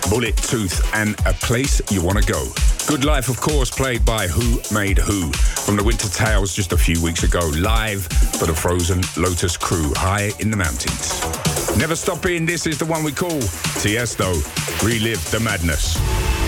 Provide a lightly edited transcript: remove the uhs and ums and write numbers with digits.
Bullet Tooth and A Place You Wanna Go. Good Life, of course, played by Who Made Who from the Winter Tales just a few weeks ago, live for the Frozen Lotus crew high in the mountains. Never Stop In, this is the one we call Tiesto, Relive the Madness.